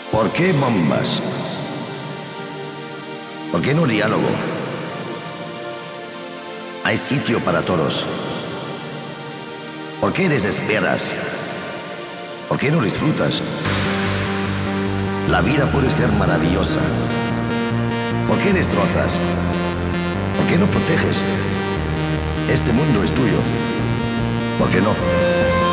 ¿Por qué bombas? ¿Por qué no diálogo? Hay sitio para todos. ¿Por qué desesperas? ¿Por qué no disfrutas? La vida puede ser maravillosa. ¿Por qué destrozas? ¿Por qué no proteges? Este mundo es tuyo. ¿Por qué no?